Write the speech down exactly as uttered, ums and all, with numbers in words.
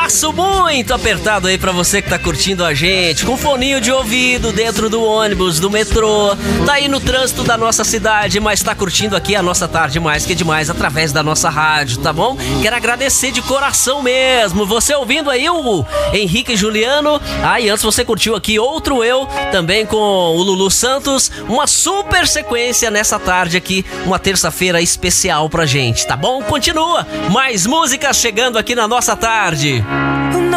abraço muito apertado aí pra você que tá curtindo a gente, com foninho de ouvido, dentro do ônibus, do metrô, tá aí no trânsito da nossa cidade, mas tá curtindo aqui a nossa Tarde Mais Que Demais através da nossa rádio, tá bom? Quero agradecer de coração mesmo, você ouvindo aí o Henrique e Juliano. Ah, e antes você curtiu aqui Outro Eu, também com o Lulu Santos, uma super sequência nessa tarde aqui, uma terça-feira especial pra gente, tá bom? Continua, mais músicas chegando aqui na nossa tarde.